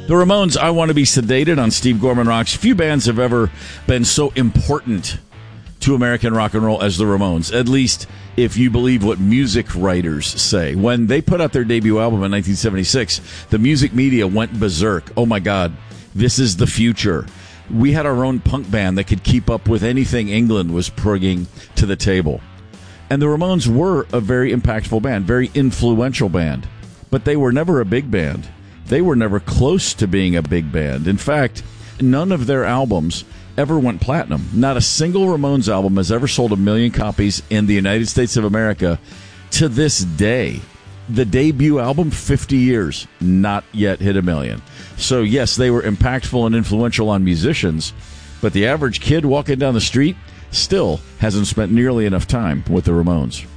The Ramones, I Want to Be Sedated on Steve Gorman Rocks. Few bands have ever been so important to American rock and roll as the Ramones, at least if you believe what music writers say. When they put out their debut album in 1976, the music media went berserk. Oh my God, this is the future. We had our own punk band that could keep up with anything England was bringing to the table. And the Ramones were a very impactful band, very influential band, but they were never a big band. They were never close to being a big band. In fact, none of their albums ever went platinum. Not a single Ramones album has ever sold 1 million copies in the United States of America to this day. The debut album, 50 years, not yet hit 1 million. So yes, they were impactful and influential on musicians, but the average kid walking down the street still hasn't spent nearly enough time with the Ramones.